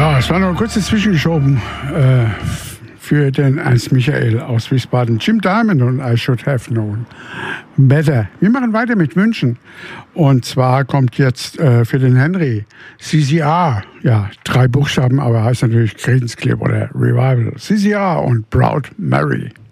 Ja, es war noch kurz zwischengeschoben für den Ernst Michael aus Wiesbaden. Jim Diamond und I Should Have Known Better. Wir machen weiter mit München. Und zwar kommt jetzt für den Henry CCR. Ja, 3 Buchstaben, aber heißt natürlich Creedence Clearwater Revival. CCR und Proud Mary.